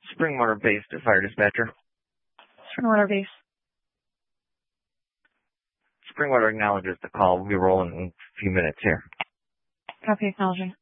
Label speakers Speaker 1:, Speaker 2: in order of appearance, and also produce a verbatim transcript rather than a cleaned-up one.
Speaker 1: Springwater Base to Fire Dispatcher.
Speaker 2: Springwater Base.
Speaker 1: Springwater acknowledges the call. We'll be rolling in a few minutes here.
Speaker 2: Copy, acknowledging.